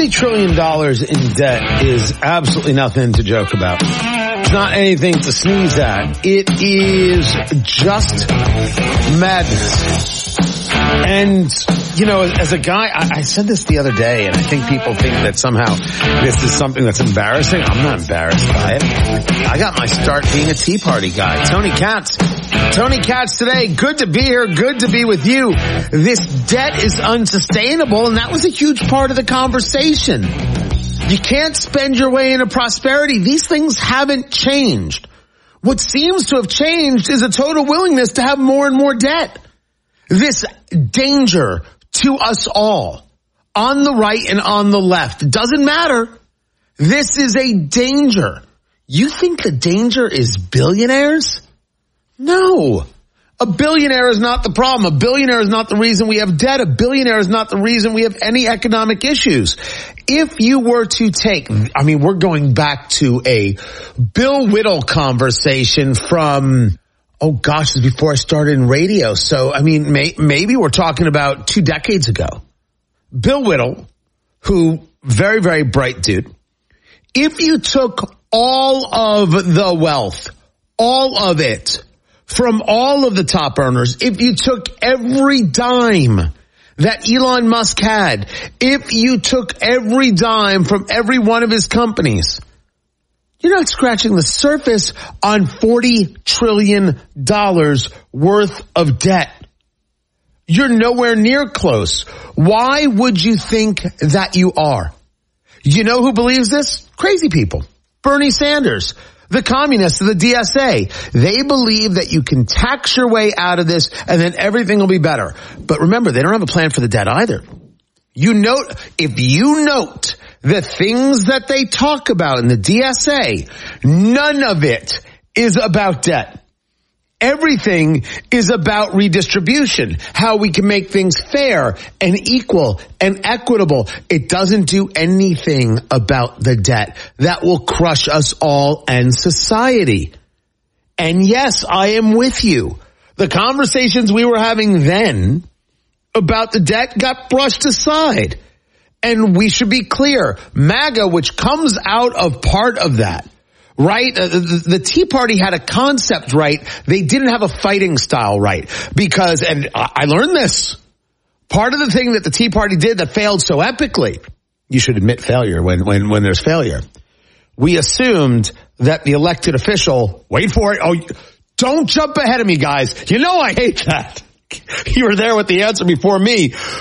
$40 trillion in debt is absolutely nothing to joke about. It's not anything to sneeze at. It is just madness. And, you know, as a guy, I said this the other day, and I think people think that somehow this is something that's embarrassing. I'm not embarrassed by it. I got my start being a Tea Party guy. Tony Katz today. Good to be here. Good to be with you. This debt is unsustainable, and that was a huge part of the conversation. You can't spend your way into prosperity. These things haven't changed. What seems to have changed is a total willingness to have more and more debt. This danger to us all, on the right and on the left, it doesn't matter. This is a danger. You think the danger is billionaires? No. A billionaire is not the problem. A billionaire is not the reason we have debt. A billionaire is not the reason we have any economic issues. If you were to take, we're going back to a Bill Whittle conversation from, this is before I started in radio. So, maybe we're talking about 2 decades ago. Bill Whittle, who, very, very bright dude. If you took all of the wealth, all of it, from all of the top earners, if you took every dime that Elon Musk had, if you took every dime from every one of his companies, you're not scratching the surface on $40 trillion worth of debt. You're nowhere near close. Why would you think that you are? You know who believes this? Crazy people. Bernie Sanders, the communists of the DSA. They believe that you can tax your way out of this and then everything will be better. But remember, they don't have a plan for the debt either. If you note the things that they talk about in the DSA, none of it is about debt. Everything is about redistribution, how we can make things fair and equal and equitable. It doesn't do anything about the debt that will crush us all and society. And yes, I am with you. The conversations we were having then about the debt got brushed aside. And we should be clear, MAGA, which comes out of part of that, right? The Tea Party had a concept right. They didn't have a fighting style right. Because, and I learned this, part of the thing that the Tea Party did that failed so epically, you should admit failure when there's failure. We assumed that the elected official, wait for it, don't jump ahead of me, guys. You know I hate that. You were there with the answer before me.